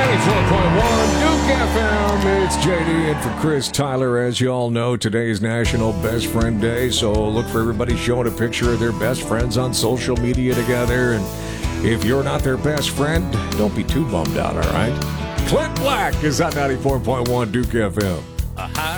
Duke FM. It's JD and for Chris Tyler. As you all know, today is National Best Friend Day, so look for everybody showing a picture of their best friends on social media together. And if you're not their best friend, don't be too bummed out, all right? Clint Black is on 94.1 Duke FM.